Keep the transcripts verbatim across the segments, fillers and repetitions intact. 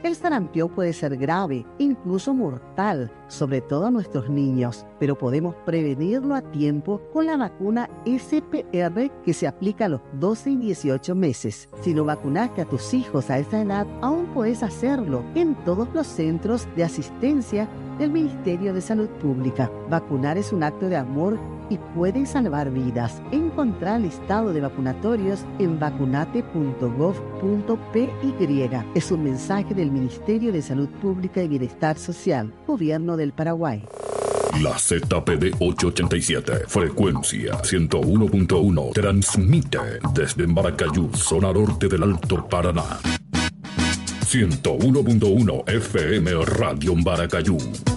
El sarampión puede ser grave, incluso mortal, sobre todo a nuestros niños, pero podemos prevenirlo a tiempo con la vacuna S P R que se aplica a los doce y dieciocho meses. Si no vacunaste a tus hijos a esa edad, aún puedes hacerlo en todos los centros de asistencia del Ministerio de Salud Pública. Vacunar es un acto de amor y puede salvar vidas. Encontrá el listado de vacunatorios en vacunate punto gov punto p y. Es un mensaje del Ministerio de Salud Pública y Bienestar Social, Gobierno del Paraguay. La Z P D ochocientos ochenta y siete, frecuencia ciento uno punto uno, transmite desde Maracayú, zona norte del Alto Paraná. ciento uno punto uno F M Radio Maracayú.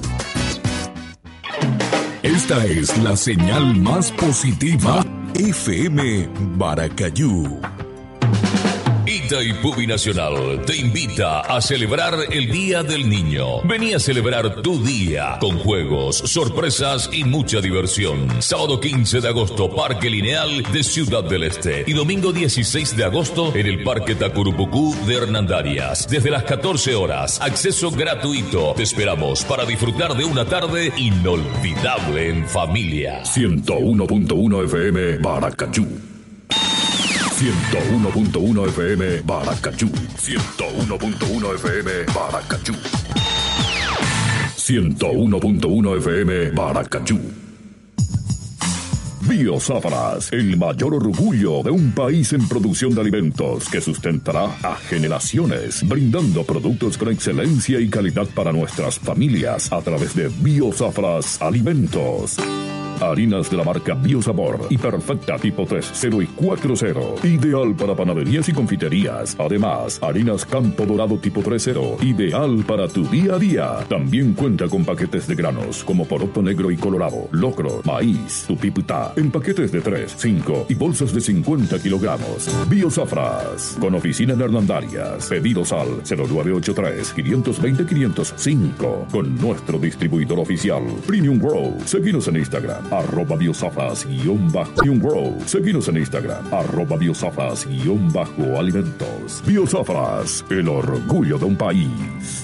Esta es la señal más positiva. F M Maracayú. Itaipú Binacional te invita a celebrar el Día del Niño. Vení a celebrar tu día con juegos, sorpresas y mucha diversión. Sábado quince de agosto, Parque Lineal de Ciudad del Este. Y domingo dieciséis de agosto en el Parque Tacurupucú de Hernandarias. Desde las catorce horas, acceso gratuito. Te esperamos para disfrutar de una tarde inolvidable en familia. ciento uno punto uno F M Maracayú. ciento uno punto uno F M Maracayú. ciento uno punto uno F M Maracayú. ciento uno punto uno F M Maracayú. Biozáfaras, el mayor orgullo de un país en producción de alimentos que sustentará a generaciones, brindando productos con excelencia y calidad para nuestras familias a través de Biozáfaras Alimentos. Harinas de la marca Biosabor y Perfecta tipo tres, cero y cuatro cero. Ideal para panaderías y confiterías. Además, harinas Campo Dorado tipo tres cero. Ideal para tu día a día. También cuenta con paquetes de granos como poroto negro y colorado, locro, maíz, tupiputá, en paquetes de tres, cinco y bolsas de cincuenta kilogramos. Biosafras, con oficina en Hernandarias. Pedidos al cero nueve ocho tres, cinco dos cero, cinco cero cinco. Con nuestro distribuidor oficial, Premium Grow. Seguinos en Instagram. Arroba biosafras guión bajo Premium Grow. Seguinos en Instagram. Arroba biosafras guión bajo alimentos. Biosafras, el orgullo de un país.